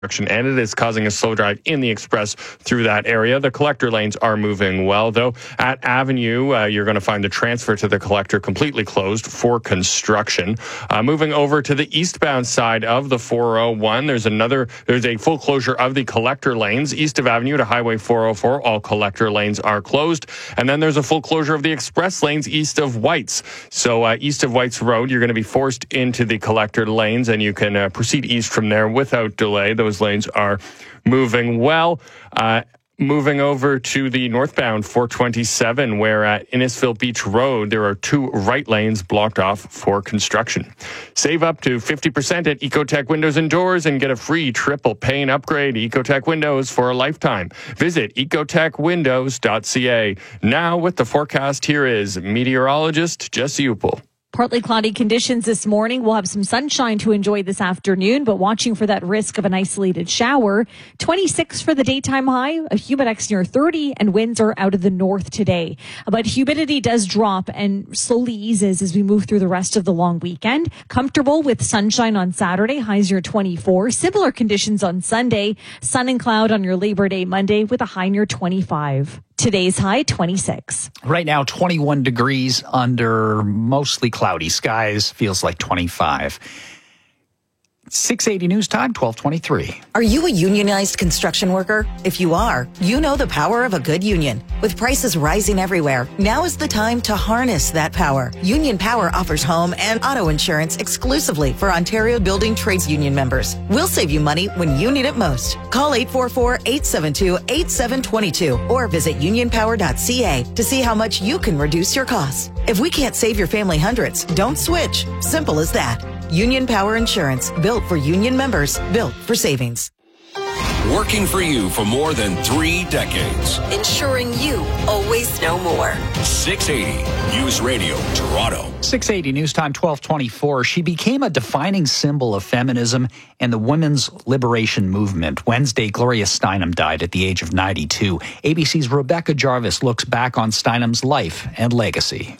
and it is causing a slow drive in the express through that area. The collector lanes are moving well, though. At Avenue, you're going to find the transfer to the collector completely closed for construction. Moving over to the eastbound side of the 401, there's a full closure of the collector lanes. East of Avenue to Highway 404, all collector lanes are closed. And then there's a full closure of the express lanes east of Whites. So east of Whites Road, you're going to be forced into the collector lanes, and you can proceed east from there without delay. Those lanes are moving well. Moving over to the northbound 427, where at Innisfil Beach Road, there are 2 right lanes blocked off for construction. Save up to 50% at Ecotech Windows and Doors and get a free triple pane upgrade. Ecotech Windows for a lifetime. Visit ecotechwindows.ca. Now with the forecast, here is meteorologist Jesse Upel. Partly cloudy conditions this morning. We'll have some sunshine to enjoy this afternoon, but watching for that risk of an isolated shower. 26 for the daytime high, a humidex near 30, and winds are out of the north today. But humidity does drop and slowly eases as we move through the rest of the long weekend. Comfortable with sunshine on Saturday, highs near 24. Similar conditions on Sunday. Sun and cloud on your Labor Day Monday with a high near 25. Today's high, 26. Right now, 21 degrees under mostly cloudy skies. Feels like 25. 680 News Time, 12:23. Are you a unionized construction worker? If you are, you know the power of a good union. With prices rising everywhere, now is the time to harness that power. Union Power offers home and auto insurance exclusively for Ontario Building Trades Union members. We'll save you money when you need it most. Call 844-872-8722 or visit unionpower.ca to see how much you can reduce your costs. If we can't save your family hundreds, don't switch. Simple as that. Union Power Insurance, built for union members, built for savings. Working for you for more than 3 decades. Ensuring you always know more. 680 News Radio, Toronto. 680 News Time, 12:24. She became a defining symbol of feminism and the women's liberation movement. Wednesday, Gloria Steinem died at the age of 92. ABC's Rebecca Jarvis looks back on Steinem's life and legacy.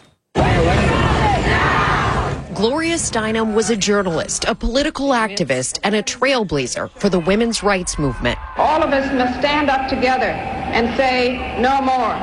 Gloria Steinem was a journalist, a political activist, and a trailblazer for the women's rights movement. All of us must stand up together and say no more.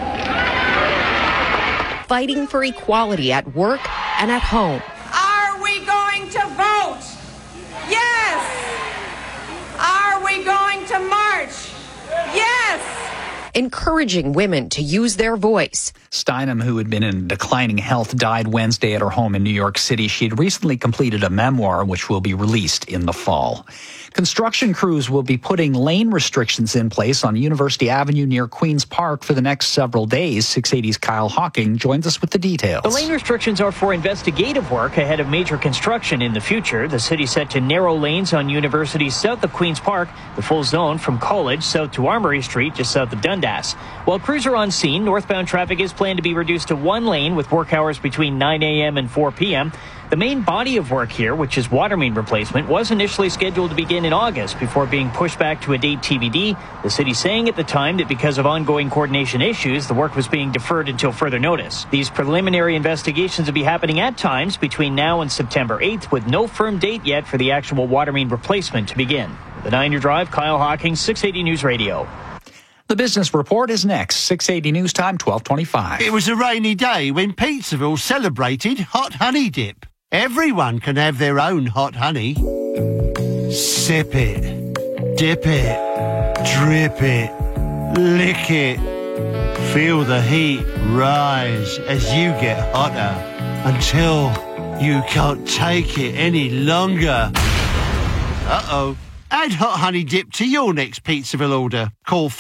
Fighting for equality at work and at home. Are we going to vote? Yes. Are we going to march? Yes. Encouraging women to use their voice. Steinem, who had been in declining health, died Wednesday at her home in New York City. She had recently completed a memoir, which will be released in the fall. Construction crews will be putting lane restrictions in place on University Avenue near Queen's Park for the next several days. 680's Kyle Hawking joins us with the details. The lane restrictions are for investigative work ahead of major construction in the future. The city set to narrow lanes on University south of Queen's Park, the full zone from College south to Armory Street, just south of Dundas. While crews are on scene, northbound traffic is planned to be reduced to 1 lane with work hours between 9 a.m. and 4 p.m. The main body of work here, which is water main replacement, was initially scheduled to begin in August before being pushed back to a date TBD. The city saying at the time that because of ongoing coordination issues, the work was being deferred until further notice. These preliminary investigations will be happening at times between now and September 8th, with no firm date yet for the actual water main replacement to begin. The 9-Year Drive, Kyle Hawking, 680 News Radio. The business report is next. 680 News Time, 12:25. It was a rainy day when Pizzaville celebrated Hot Honey Dip. Everyone can have their own hot honey. Sip it, dip it, drip it, lick it. Feel the heat rise as you get hotter until you can't take it any longer. Uh-oh. Add Hot Honey Dip to your next Pizzaville order. Call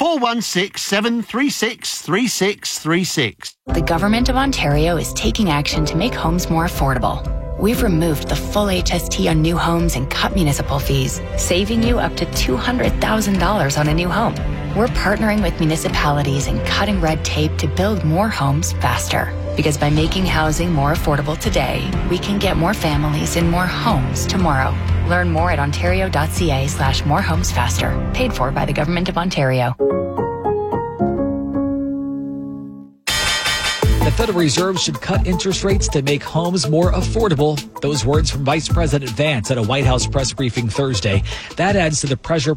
416-736-3636. The Government of Ontario is taking action to make homes more affordable. We've removed the full HST on new homes and cut municipal fees, saving you up to $200,000 on a new home. We're partnering with municipalities and cutting red tape to build more homes faster. Because by making housing more affordable today, we can get more families in more homes tomorrow. Learn more at ontario.ca/morehomesfaster. Paid for by the Government of Ontario. The Federal Reserve should cut interest rates to make homes more affordable. Those words from Vice President Vance at a White House press briefing Thursday. That adds to the pressure